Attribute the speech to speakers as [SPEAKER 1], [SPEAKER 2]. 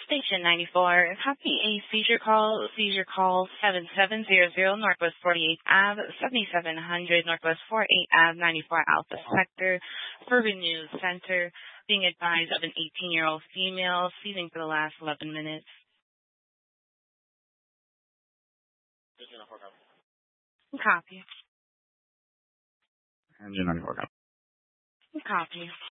[SPEAKER 1] Station 94. Copy a seizure call 7700 Northwest 48th Ave, 7700 Northwest 48th Ave, 94 Alpha Sector, Urban News Center, being advised of an 18-year-old female seizing for the last 11 minutes. Copy.
[SPEAKER 2] Engine 94, copy.
[SPEAKER 1] Copy.